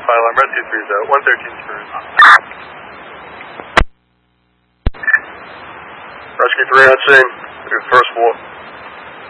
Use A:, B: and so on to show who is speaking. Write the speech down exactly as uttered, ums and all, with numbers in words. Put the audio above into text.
A: alarm, red two three zero, one thirteen Spruce. Rescue three on scene, first floor.